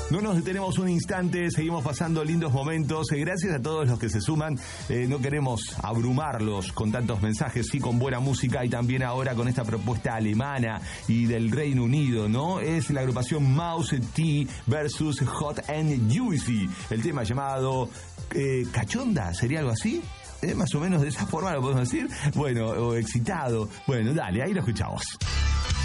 No nos detenemos un instante, seguimos pasando lindos momentos. Gracias a todos los que se suman. No queremos abrumarlos con tantos mensajes, sí, con buena música y también ahora con esta propuesta alemana y del Reino Unido, ¿no? Es la agrupación Mouse T versus Hot and Juicy. El tema llamado Cachonda, ¿sería algo así? Más o menos de esa forma lo podemos decir. Bueno, o excitado. Bueno, dale, ahí lo escuchamos.